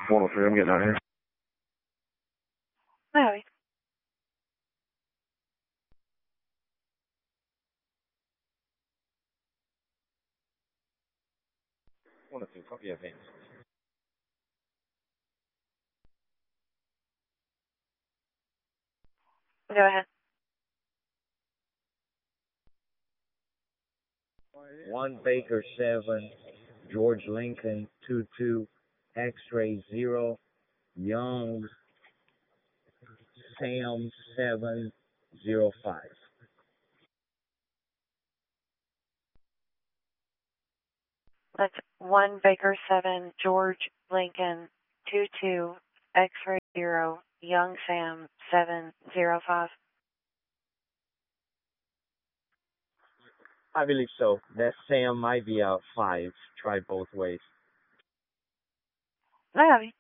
103, I'm getting out of here. Hi. 102, copy advance. Go ahead. 1 Baker 7, George Lincoln 22, X-ray 0, Young Sam 705. That's 1 Baker 7, George Lincoln 22, X-ray 0, Young Sam 705. I believe so. That Sam might be out 5. Try both ways. Hi.